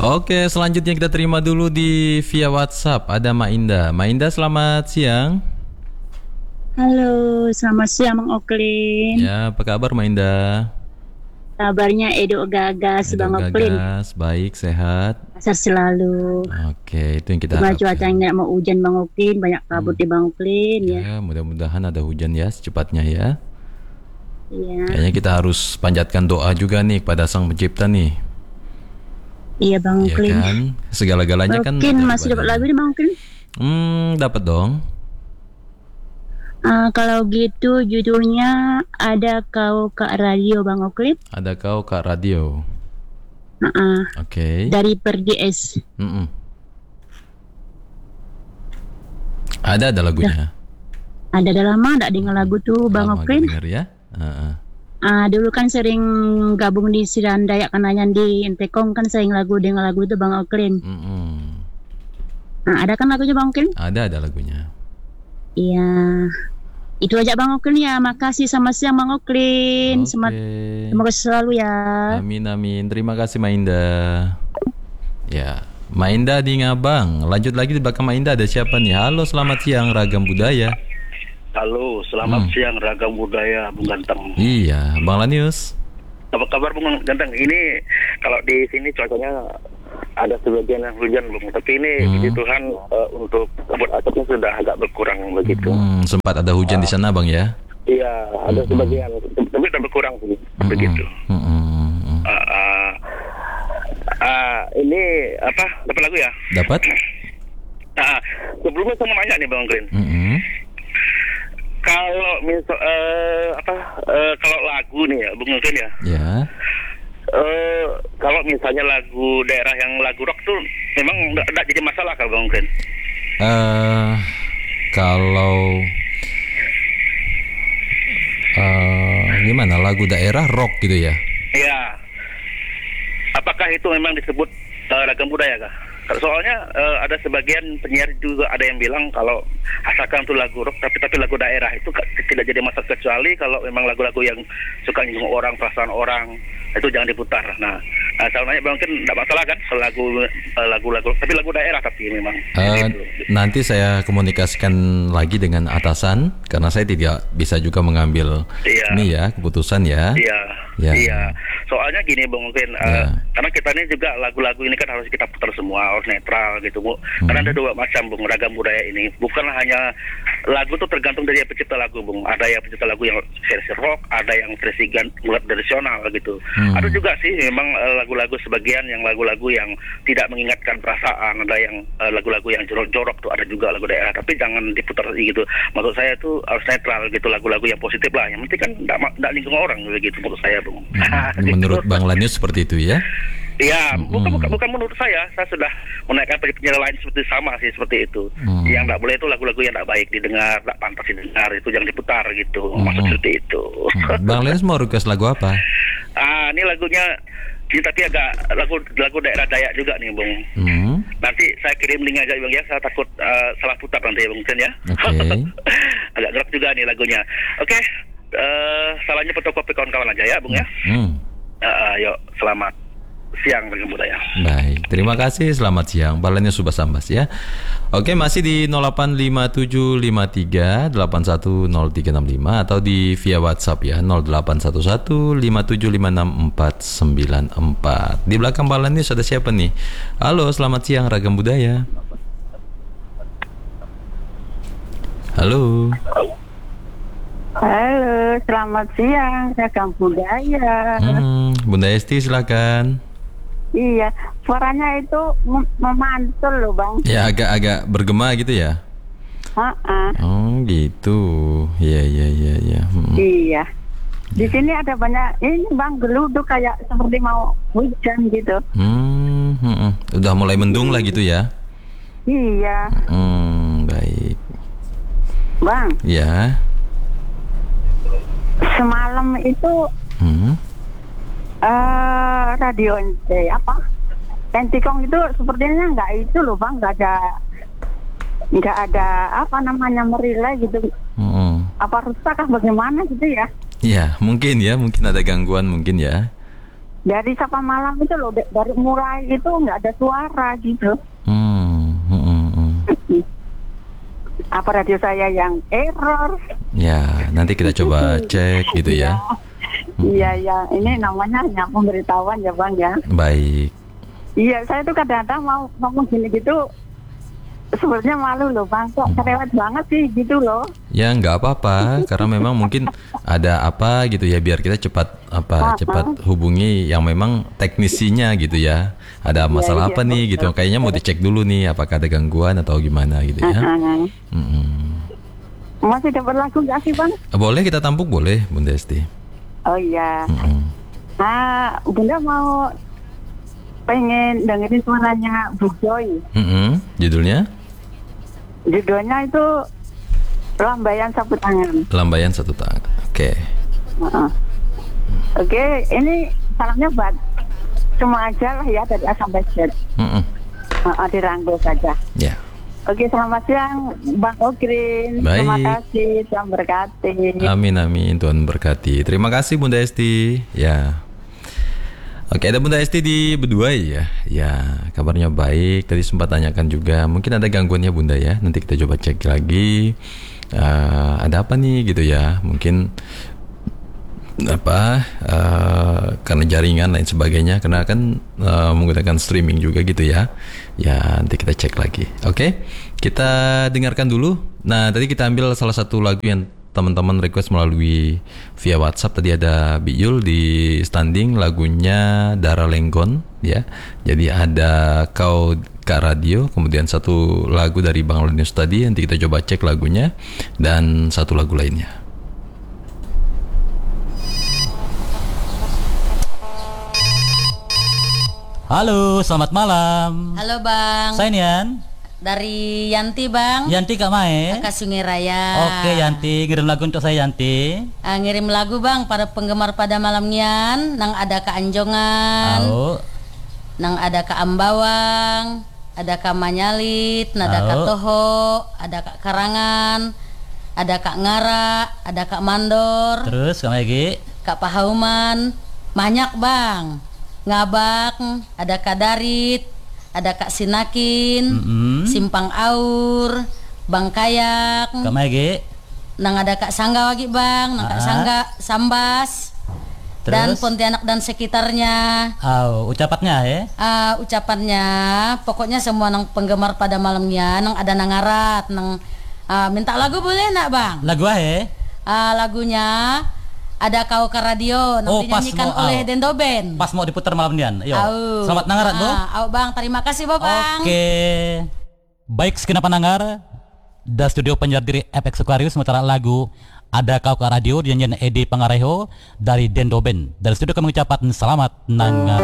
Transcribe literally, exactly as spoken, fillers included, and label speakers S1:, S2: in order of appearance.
S1: Oke, selanjutnya kita terima dulu di via WhatsApp. Ada Mainda. Mainda, selamat siang.
S2: Halo, selamat siang Bang Oklin.
S1: Ya, apa kabar Mainda?
S2: Kabarnya Edo Gagas,
S1: Edo
S2: Bang Oklin.
S1: Gagas, baik, sehat.
S2: Sehat selalu.
S1: Oke, itu yang kita
S2: Cuma
S1: harapkan.
S2: cuacanya mau hujan Bang Oklin, banyak kabut
S1: Hmm.
S2: di Bang Oklin ya.
S1: Ya, mudah-mudahan ada hujan ya secepatnya ya.
S2: Iya.
S1: Kayaknya kita harus panjatkan doa juga nih kepada Sang Pencipta nih.
S2: Iya Bang
S1: Iya
S2: Oklin.
S1: kan? Segala-galanya kan
S2: Oklin
S1: ada
S2: masih dapat
S1: ibadahnya.
S2: lagu nih Bang Oklin.
S1: Hmm, dapat dong.
S2: Ah, kalau gitu judulnya Ada Kau Kak Radio Bang Oklin.
S1: Ada kau Kak Radio.
S2: Ah,
S1: Oke.
S2: dari Perdi S.
S1: Mm-mm. Ada ada lagunya.
S2: Ada dah lama enggak dengar lagu tuh Bang
S1: Lama gak
S2: Oklin.
S1: denger ya. Heeh.
S2: Ah, dulu kan sering gabung di Sidan Dayak Kenayan di Intekong kan sering lagu dengar lagu itu Bang Oklin.
S1: Mm-mm.
S2: Nah, ada kan lagunya Bang Oklin?
S1: Ada ada lagunya.
S2: Iya. Itu aja Bang Oklin ya. Makasih sama siang Bang Oklin.
S1: Oke.
S2: Semangat, semoga selalu ya.
S1: Amin amin. Terima kasih Mainda. Ya, Mainda di Ngabang. Lanjut lagi di belakang Mainda ada siapa nih? Halo, selamat siang Ragam Budaya.
S3: Halo, selamat
S1: Hmm.
S3: siang Ragam Budaya Bung Ganteng.
S1: Iya, Bang Lanius.
S3: Apa kabar Bung Ganteng? Ini kalau di sini cuacanya ada sebagian yang hujan Bung, tapi ini
S1: Hmm.
S3: puji Tuhan eh, untuk kabut asapnya sudah agak berkurang begitu.
S1: Hmm, sempat ada hujan di sana Bang ya?
S3: Iya, ada
S1: Hmm.
S3: sebagian, tapi sudah berkurang sih, begitu.
S1: Hmm, hmm, hmm.
S3: Ah, ah, ah, ini apa? Dapat lagu ya?
S1: Dapat?
S3: Nah, sebelumnya saya mau nanya nih Bang Green.
S1: Hmm.
S3: Kalau misal eh, apa? eh, kalau lagu nih ya, Bung Green ya.
S1: Ya.
S3: Eh, kalau misalnya lagu daerah yang lagu rock tuh memang nggak jadi masalah kalau Bang Glenn.
S1: Eh, kalau eh gimana lagu daerah rock gitu ya?
S3: Iya. Apakah itu memang disebut uh, ragam budaya kah? Soalnya uh, ada sebagian penyiar juga ada yang bilang kalau asalkan itu lagu rock tapi tapi lagu daerah itu tidak jadi masalah, kecuali kalau memang lagu-lagu yang suka nyinggung orang, perasaan orang itu jangan diputar. Nah, nah saya nanya mungkin tidak masalah kan kalau lagu uh, lagu-lagu tapi lagu daerah tapi memang.
S1: Eh,
S3: gitu.
S1: nanti saya komunikasikan lagi dengan atasan karena saya tidak bisa juga mengambil
S3: Iya.
S1: ini ya keputusan ya.
S3: Iya,
S1: Ya.
S3: iya. Soalnya gini Bung mungkin uh,
S1: Ya.
S3: karena kita ini juga lagu-lagu ini kan harus kita putar semua, harus netral gitu Bu.
S1: Hmm.
S3: Karena ada dua macam Bung ragam budaya ini. Bukan hanya lagu tuh tergantung dari pencipta lagu Bung. Ada yang pencipta lagu yang versi rock, ada yang versi gan- tradisional gitu.
S1: Hmm.
S3: Ada juga sih memang uh, lagu-lagu sebagian yang lagu-lagu yang tidak mengingatkan perasaan, ada yang uh, lagu-lagu yang jorok-jorok tuh ada juga lagu daerah. Tapi jangan diputar gitu. Maksud saya tuh harus netral gitu, lagu-lagu yang positif lah. Yang penting kan tidak lingkungan orang gitu menurut saya Bung.
S1: Hmm. Menurut Bang Lanius seperti itu ya?
S3: Iya,
S1: Hmm.
S3: bukan, bukan bukan menurut saya. Saya sudah menaikkan penyiar lain seperti sama sih seperti itu.
S1: Hmm.
S3: Yang tidak boleh itu lagu-lagu yang tidak baik didengar, tidak pantas didengar, itu jangan diputar gitu.
S1: Hmm.
S3: Maksud seperti itu.
S1: Hmm. Bang Lanius mau request lagu apa?
S3: Ah, ini lagunya ini tapi agak lagu lagu daerah Dayak juga nih, Bung.
S1: Hmm.
S3: Nanti saya kirim link aja Bang ya. Saya takut uh, salah putar nanti ya Bung Sen ya.
S1: Oke.
S3: Agak gerak juga nih lagunya. Oke. eh, salahnya fotokopi kawan-kawan aja ya, Bung ya.
S1: Hmm.
S3: Uh, yuk, selamat siang Ragam Budaya.
S1: Baik, terima kasih. Selamat siang. Balanya Subas Sambas ya. Oke, masih di nol delapan lima tujuh lima tiga delapan satu nol tiga enam lima atau di via WhatsApp ya nol delapan satu satu lima tujuh lima enam empat sembilan empat. Di belakang Balanya ada siapa nih? Halo, selamat siang Ragam Budaya. Halo.
S4: Halo, selamat siang, Ragam Budaya.
S1: Hmm, Bunda Esti silakan.
S4: Iya, suaranya itu mem- memantul loh, Bang.
S1: Ya agak-agak bergema gitu ya.
S4: Ha-ha.
S1: Oh gitu. Iya iya iya iya. Hmm.
S4: Iya. Di sini ada banyak ini Bang geluduk kayak seperti mau hujan gitu.
S1: Hmm, hmm, hmm. Udah mulai mendung lah gitu ya.
S4: Iya,
S1: Hmm, baik.
S4: Bang.
S1: Ya.
S4: Semalam itu
S1: Hmm.
S4: eh radio eh, apa? Entikong itu sepertinya nggak itu loh, Bang, nggak ada nggak ada apa namanya merilai gitu.
S1: Hmm.
S4: Apa rusak kah bagaimana gitu ya?
S1: Ya, mungkin ya, mungkin ada gangguan mungkin ya.
S4: dari Sapa Malam itu loh, da- dari mulai itu nggak ada suara gitu.
S1: Hmm, hmm, hmm, hmm.
S4: Apa radio saya yang error?
S1: Ya, nanti kita coba cek gitu ya.
S4: Iya, ya. Ini namanya hanya pemberitahuan ya Bang ya.
S1: Baik.
S4: Iya, saya tuh kadang-kadang mau ngomong gini gitu, sebenarnya malu loh Bang, kok cerewet banget sih gitu loh.
S1: Ya nggak apa-apa, karena memang mungkin ada apa gitu ya, biar kita cepat apa cepat hubungi yang memang teknisinya gitu ya. Ada masalah
S4: iya,
S1: apa nih gitu, kayaknya mau dicek dulu nih apakah ada gangguan atau gimana gitu ya.
S4: Uh-uh.
S1: Mm-mm.
S4: Masih dapat lagu nggak sih Bang?
S1: Boleh kita tampuk, boleh Bunda Esti.
S4: Oh iya.
S1: Mm-mm.
S4: Nah, Bunda mau pengen dengerin suaranya Bu Joy.
S1: Mm-mm. Judulnya?
S4: Judulnya itu Lambaian Sapu Tangan.
S1: Lambaian Satu Tangan. Oke.
S4: Uh-uh. Oke, ini salamnya buat semua aja lah ya dari A sampai Z.
S1: Mm-mm.
S4: Uh-uh, dirangkul saja.
S1: Ya.
S4: Oke, selamat siang Bang Ogrin.
S1: Baik.
S4: Terima kasih, Tuhan berkati.
S1: Amin amin, Tuhan berkati. Terima kasih Bunda Esti. Ya. Oke, ada Bunda Esti di Beduai ya. Ya, kabarnya baik. Tadi sempat tanyakan juga, mungkin ada gangguannya Bunda ya. Nanti kita coba cek lagi. Uh, ada apa nih gitu ya? Mungkin apa? Uh, karena jaringan lain sebagainya. Karena kan uh, menggunakan streaming juga gitu ya. Ya, nanti kita cek lagi. Oke, kita dengarkan dulu. Nah, tadi kita ambil salah satu lagu yang teman-teman request melalui via WhatsApp. Tadi ada Biul di standing lagunya Dara Lenggon ya. Jadi ada Kau Kak Radio, kemudian satu lagu dari Bang Lenius tadi. Nanti kita coba cek lagunya dan satu lagu lainnya.
S5: Halo, selamat malam.
S6: Halo Bang.
S5: Saya Nian.
S6: Dari Yanti Bang.
S5: Yanti Kak Mae.
S6: Kakak Sungai Raya.
S5: Oke Yanti, ngirim lagu untuk saya Yanti.
S6: Ah, ngirim lagu Bang para penggemar pada malamnya. Nang ada Kak Anjongan.
S5: Au.
S6: Nang ada Kak Ambawang. Ada Kak Manyalit. Ada
S5: Au.
S6: Kak Toho. Ada Kak Karangan. Ada Kak Ngara. Ada Kak Mandor.
S5: Terus Kak Megi.
S6: Kak Pahauman. Banyak Bang. Ngabak. Ada Kak Darit. Ada Kak Sinakin,
S5: Mm-hmm.
S6: Simpang Aur, Bang Kayak,
S5: Kak Megi.
S6: nang ada Kak Sangga lagi Bang, nang Kak
S5: Ah.
S6: Sangga Sambas, dan
S5: Terus?
S6: Pontianak dan sekitarnya.
S5: Au, ucapannya ya.
S6: Ah, ucapannya, pokoknya semua nang penggemar pada malamnya, nang ada nangarat, nang ah, minta lagu boleh nak Bang?
S5: Lagu ahe.
S6: Ah, lagunya ada Kau ke Radio,
S5: Oh,
S6: nanti
S5: pas
S6: nyanyikan
S5: mau,
S6: oleh
S5: au.
S6: Dendo Band.
S5: Pas mau diputar malam nian. Yo.
S6: Au.
S5: Selamat nangarat, Bu.
S6: Ah, au Bang, terima kasih Bang.
S5: Oke. Baik segenap pendengar, da studio penyiar diri F X Aquarius mutara lagu Ada Kau Ke Radio dinyanyian Edi Pangareho dari Dendo Band. Dari studio kami ucapkan selamat nangarat.